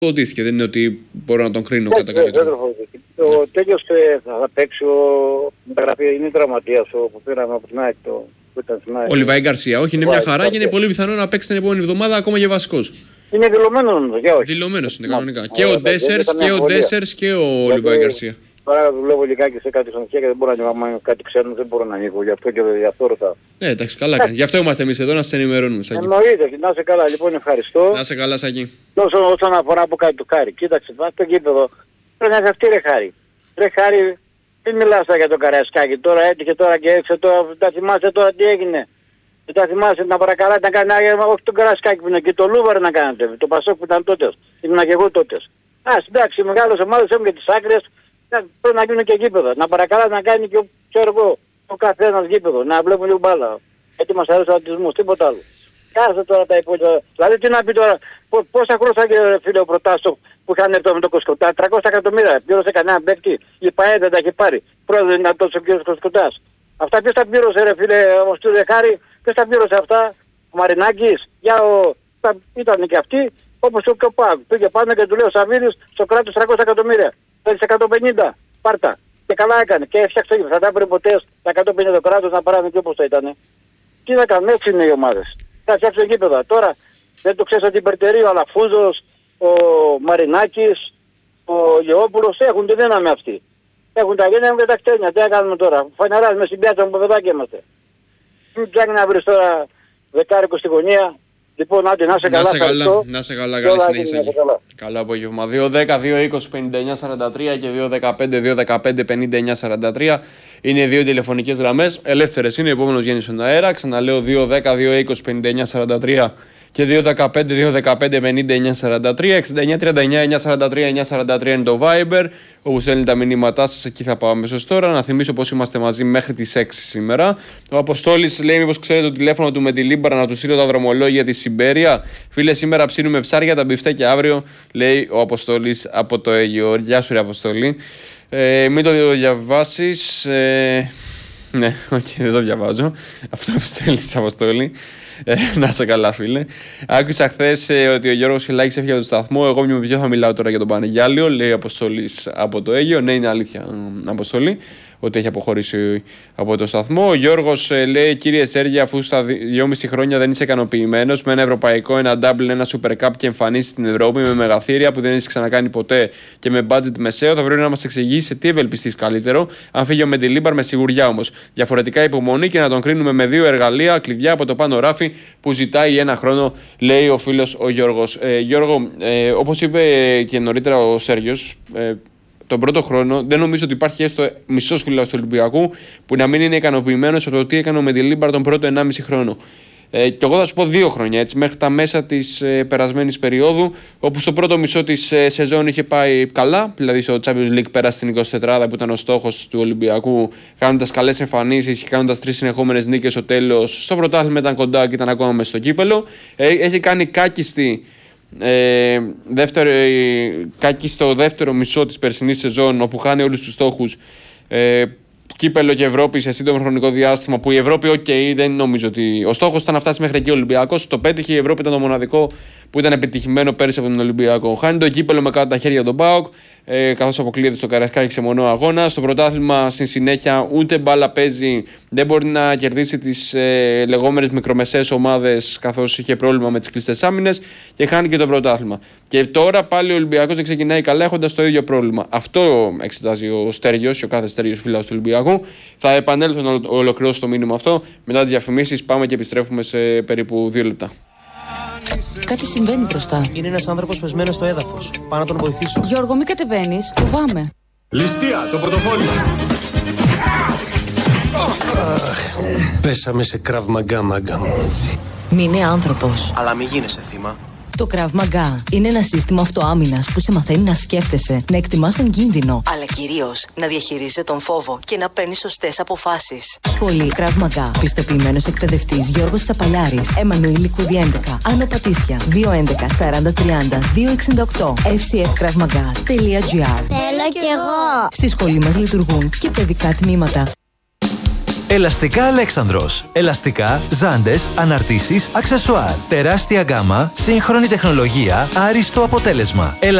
Φωτίστηκε, δεν είναι ότι μπορώ να τον κρίνω κατά κάποιο τρόπο. Ο Τέλειος θα παίξει, είναι τραυματίας που πήραμε από την ΑΕΚ που ήταν στην ΑΕΚ. Ο Λιβάη Γκαρσία, όχι, είναι μια χαρά και είναι πολύ πιθανό να παίξει την επόμενη εβδομάδα ακόμα και βασικός. Είναι δηλωμένο νομίζω, για όχι. Δηλωμένος είναι κανονικά. Και ο Ντέσσερς και ο Λιβάη Γκαρσία. Τώρα δουλεύω λιγάκι σε κάτι στον και δεν μπορώ να ανοίγω. Κάτι ξέρουν, δεν μπορώ να ανοίγω. Γι' αυτό και γι' αυτό ρωτάω. Εντάξει, καλά κάνει. Γι' αυτό είμαστε εμείς εδώ να σας ενημερώνουμε. Εννοείται, να είσαι καλά, λοιπόν, ευχαριστώ. Να είσαι καλά, Σάκη. Όσον αφορά από κάτι του Χάρη, κοίταξε, το γήπεδο πρέπει να είναι αυτή, ρε Χάρη. Ρε Χάρη, μην μιλάς για τον Καραϊσκάκη. Τώρα έτυχε τώρα και έξω, τώρα τα θυμάσαι τώρα τι έγινε. Τα θυμάσαι να παρακαλάτε να κάνει, όχι τον Καραϊσκάκη που είναι και το Λούβαρ να κάνετε. Το Πασόκ που ήταν τότε. Ήμουν και εγώ τότε. Εντάξει, οι μεγάλες ομάδες έχουν και τις άκρες. Πρέπει να γίνουν και γήπεδα. Να παρακαλά να κάνει και ο καθένας γήπεδο. Να βλέπουν λίγο μπάλα. Έτσι μας αρέσει ο αθλητισμός, τίποτα άλλο. Κάθεσε τώρα τα υπόλοιπα. Δηλαδή τι να πει τώρα, πόσα χρόνια φίλε ο Προτάστο που είχαν έρθει με το Κοσκοτά, 300 εκατομμύρια. Πλήρωσε κανένα παίκτη, η ΠαΕ δεν τα έχει πάρει. Πρόεδρε είναι τόσο ο κ. Κοσκοτάς. Αυτά ποιος τα πλήρωσε ρε φίλε, ο Στουρδεχάρη, ποιος τα πλήρωσε αυτά, ο Μαρινάκης, ήταν και αυτοί, όπως και ο Πάκ. Πήγε πάνω και του λέει ο Σαββίδης στο κράτος 300 εκατομμύρια. Θέλεις 150, πάρτα. Και καλά έκανε. Και έφτιαξε, θα τα έπρεπε ποτέ τα 150 το κράτος να παράμε και όπως το ήταν. Τι να κάνουμε, έτσι είναι οι ομάδες. Θα φτιάξω γήπεδα. Τώρα δεν το ξέρεις ότι υπερτερεί ο Αλαφούζος, ο Μαρινάκης, ο Γεώπουλος έχουν τη δύναμη αυτή. Έχουν τα γένεια και τα κτένια. Τι να κάνουμε τώρα. Φανεράς με στην πιάτσα μου παιδάκια είμαστε. Μην ψάχνει να βρεις τώρα δεκάρικο στη γωνία. Λοιπόν, άντε να σε καλά. Να σε καλά, καλή συνέχεια. Καλό απόγευμα. 2-10-2-20-59-43 και 2-15-2-15-59-43 είναι οι δύο τηλεφωνικές γραμμές. Ελεύθερες είναι, επόμενος βγαίνει στον αέρα. Ξαναλέω 2-10-2-20-59-43 και 2-15-2-15-59-43. 69-39-943-943 είναι το Viber. Όπου στέλνει τα μηνύματά σας, εκεί θα πάω αμέσως τώρα. Να θυμίσω πως είμαστε μαζί μέχρι τις 6 σήμερα. Ο Αποστόλης λέει: μήπως ξέρετε το τηλέφωνο του με τη Λίμπαρα να του στείλω τα δρομολόγια της Σιμπέρια. Φίλε, σήμερα ψήνουμε ψάρια, τα μπιφτέκια αύριο, λέει ο Αποστόλης από το Αίγυο. Γεια σου, ρε Αποστόλη. Μην το διαβάσεις. Ναι, δεν το διαβάζω. Αυτό που στέλνεις, Αποστόλη. Να είσαι καλά, φίλε. Άκουσα χθες ότι ο Γιώργος Χιλάκης έφυγε από το σταθμό. Εγώ με ποιο θα μιλάω τώρα για τον Πανεγιάλιο, λέει ο Αποστόλης από το Αίγυο. Ναι, είναι αλήθεια, Αποστόλη, ότι έχει αποχωρήσει από το σταθμό. Ο Γιώργος λέει: κύριε Σέργια, αφού στα 2,5 χρόνια δεν είσαι ικανοποιημένος με ένα ευρωπαϊκό, ένα double, ένα super cup και εμφανίσεις στην Ευρώπη με μεγαθύρια που δεν έχεις ξανακάνει ποτέ και με budget μεσαίο, θα πρέπει να μας εξηγήσει σε τι ευελπιστείς καλύτερο. Αν φύγει ο Μεντιλίμπαρ με σιγουριά όμως. Διαφορετικά υπομονή και να τον κρίνουμε με 2 εργαλεία, κλειδιά από το πάνω ράφι που ζητάει 1 χρόνο, λέει ο φίλος ο Γιώργος. Γιώργο, όπως είπε και νωρίτερα ο Σέργιος, τον πρώτο χρόνο δεν νομίζω ότι υπάρχει έστω μισός φίλος του Ολυμπιακού που να μην είναι ικανοποιημένος από το τι έκανε ο Μεντιλίμπαρ τον πρώτο 1,5 χρόνο. Και εγώ θα σου πω 2 χρόνια, έτσι, μέχρι τα μέσα της περασμένης περίοδου, όπου στο πρώτο μισό της σεζόν είχε πάει καλά, δηλαδή στο Champions League πέρασε στην 24 που ήταν ο στόχος του Ολυμπιακού, κάνοντας καλές εμφανίσεις και κάνοντας 3 συνεχόμενες νίκες στο τέλος. Στο πρωτάθλημα ήταν κοντά και ήταν ακόμα μέσα στο κύπελο. Έχει κάνει κάκιστη. Στο δεύτερο μισό της περσινής σεζόν, όπου χάνει όλους τους στόχους, κύπελο και Ευρώπη σε σύντομο χρονικό διάστημα, που η Ευρώπη, δεν νομίζω ότι. Ο στόχος ήταν να φτάσει μέχρι εκεί ο Ολυμπιακός. Το πέτυχε, η Ευρώπη ήταν το μοναδικό που ήταν επιτυχημένο πέρυσι από τον Ολυμπιακό. Χάνει το κύπελο με κάτω τα χέρια τον ΠΑΟΚ, καθώς αποκλείεται στο Καραϊσκάκη σε μονό αγώνα. Στο πρωτάθλημα στη συνέχεια ούτε μπάλα παίζει, δεν μπορεί να κερδίσει τις λεγόμενες μικρομεσαίες ομάδες, καθώς είχε πρόβλημα με τις κλειστές άμυνες και χάνει και το πρωτάθλημα. Και τώρα πάλι ο Ολυμπιακός δεν ξεκινάει καλά, έχοντας το ίδιο πρόβλημα. Αυτό εξετάζει ο Στέργιος, ο κάθε Στέργιος φίλος του Ολυμπιακού. Θα επανέλθω να ολοκληρώσω το μήνυμα αυτό. Μετά τις διαφημίσεις πάμε και επιστρέφουμε σε περίπου 2 λεπτά. Κάτι συμβαίνει μπροστά. Είναι ένας άνθρωπος πεσμένος στο έδαφος. Πάω να τον βοηθήσω. Γιώργο, μην κατεβαίνεις. Φοβάμαι. Ληστεία, το πορτοφόλι σου. Πέσαμε σε Krav Maga, μάγκα μου. Μην είναι άνθρωπος. Αλλά μην γίνεσαι θύμα. Το Krav Maga είναι ένα σύστημα αυτοάμυνας που σε μαθαίνει να σκέφτεσαι, να εκτιμάς τον κίνδυνο, αλλά κυρίως να διαχειρίζεσαι τον φόβο και να παίρνεις σωστές αποφάσεις. Σχολή Krav Maga. Πιστοποιημένος εκπαιδευτής Γιώργος Τσαπαλιάρης. Εμμανουήλ Λικούδη 11. Άνω Πατήσια. 211 40 30 268. fcfkravmaga.gr. Θέλω κι εγώ. Στη σχολή μας λειτουργούν και παιδικά τμήματα. Ελαστικά Αλέξανδρος. Ελαστικά, ζάντες, αναρτήσεις, αξεσουάρ. Τεράστια γκάμα, σύγχρονη τεχνολογία, άριστο αποτέλεσμα.